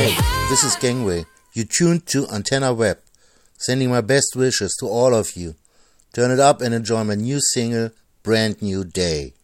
This is Gangway. You tuned to Antenna Web. Sending my best wishes to all of you. Turn it up and enjoy my new single, Brand New Day.